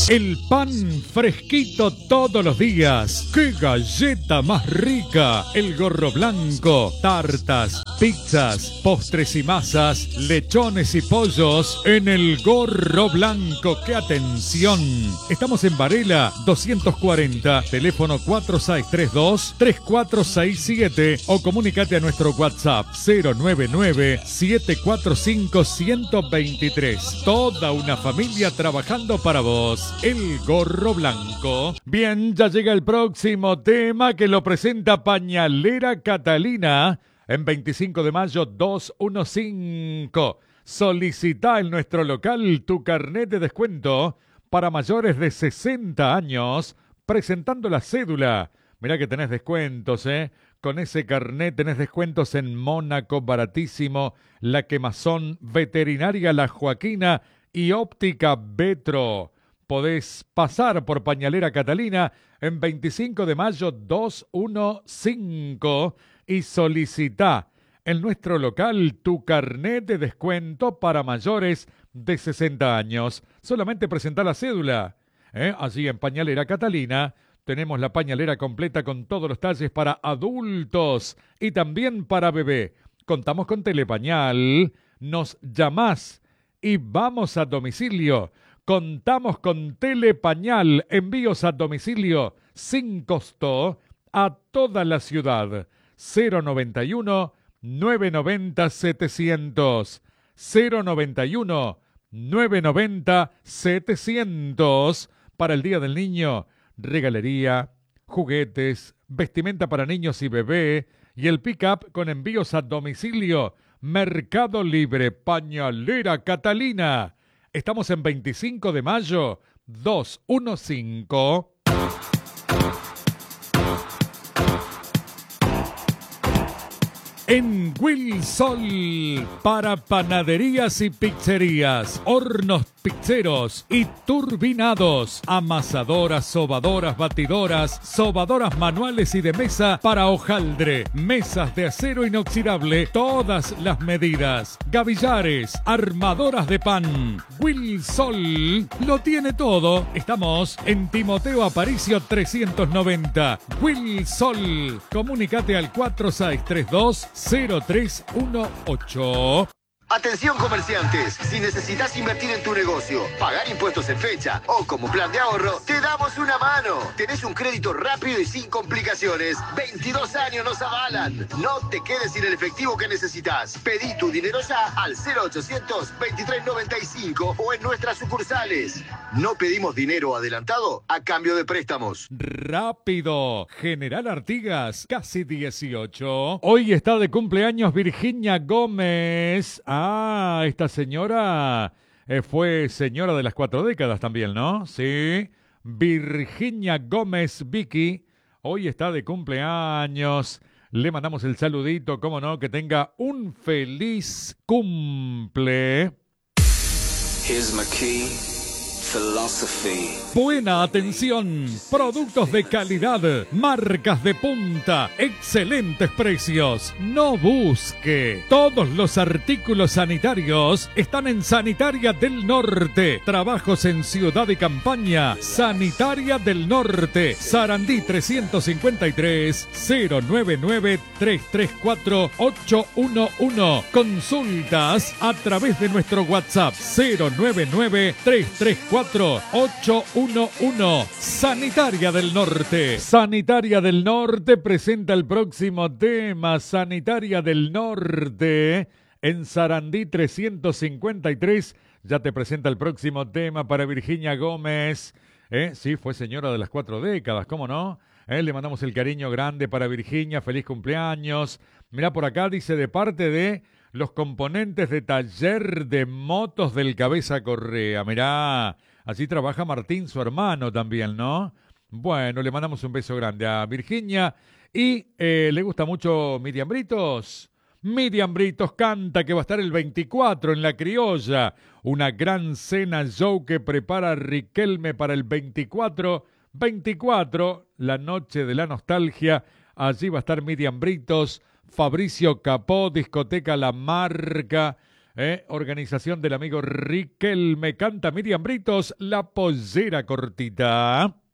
El pan fresquito todos los días. ¡Qué galleta más rica! El Gorro Blanco, tartas, pizzas, postres y masas, lechones y pollos en el Gorro Blanco. ¡Qué atención! Estamos en Varela 240, teléfono 4632-3467 o comunícate a nuestro WhatsApp 099-745-123. Toda una familia trabajando para vos. El Gorro Blanco. Bien, ya llega el próximo tema que lo presenta Pañalera Catalina en 25 de mayo 215. Solicita en nuestro local tu carnet de descuento para mayores de 60 años presentando la cédula. Mirá que tenés descuentos, ¿eh? Con ese carnet tenés descuentos en Mónaco, baratísimo, La Quemazón, Veterinaria La Joaquina y Óptica Betro. Podés pasar por Pañalera Catalina en 25 de mayo 215 y solicita en nuestro local tu carnet de descuento para mayores de 60 años. Solamente presentá la cédula. Allí en Pañalera Catalina tenemos la pañalera completa con todos los talles para adultos y también para bebé. Contamos con Telepañal, nos llamás y vamos a domicilio. Contamos con Telepañal, envíos a domicilio sin costo a toda la ciudad. 091-990-700. 091-990-700. Para el Día del Niño, regalería, juguetes, vestimenta para niños y bebé y el pick-up con envíos a domicilio. Mercado Libre, Pañalera Catalina. Estamos en 25 de mayo 215. En Wilsol, para panaderías y pizzerías, hornos pizzeros y turbinados, amasadoras, sobadoras, batidoras, sobadoras manuales y de mesa para hojaldre, mesas de acero inoxidable, todas las medidas, gavillares, armadoras de pan. Wilsol lo tiene todo. Estamos en Timoteo Aparicio 390. Wilsol, comunícate al 4632-0318. Atención comerciantes, si necesitas invertir en tu negocio, pagar impuestos en fecha o como plan de ahorro, te damos una mano. Tenés un crédito rápido y sin complicaciones. 22 años nos avalan. No te quedes sin el efectivo que necesitas. Pedí tu dinero ya al 0800-2395 o en nuestras sucursales. No pedimos dinero adelantado a cambio de préstamos. Rápido. General Artigas, casi 18. Hoy está de cumpleaños Virginia Gómez. Esta señora fue señora de las 4 décadas también, ¿no? Sí. Virginia Gómez Vicky, hoy está de cumpleaños. Le mandamos el saludito, cómo no, que tenga un feliz cumple. Here's my key. Philosophy. Buena atención, productos de calidad, marcas de punta, excelentes precios. No busque. Todos los artículos sanitarios están en Sanitaria del Norte. Trabajos en Ciudad y Campaña. Sanitaria del Norte. Sarandí 354-099-334-811. Consultas a través de nuestro WhatsApp 099-334-811. Sanitaria del Norte. Sanitaria del Norte presenta el próximo tema. Sanitaria del Norte en Sarandí 353. Ya te presenta el próximo tema para Virginia Gómez. Sí, fue señora de las 4 décadas, ¿cómo no? Le mandamos el cariño grande para Virginia. Feliz cumpleaños. Mirá, por acá dice de parte de los componentes de taller de motos del Cabeza Correa. Mirá, así trabaja Martín, su hermano también, ¿no? Bueno, le mandamos un beso grande a Virginia. Y le gusta mucho Miriam Britos. Miriam Britos canta que va a estar el 24 en La Criolla. Una gran cena show que prepara Riquelme para el 24. 24, la noche de la nostalgia. Allí va a estar Miriam Britos, Fabricio Capó, Discoteca La Marca, Organización del amigo Riquelme. Canta Miriam Britos, La Pollera Cortita.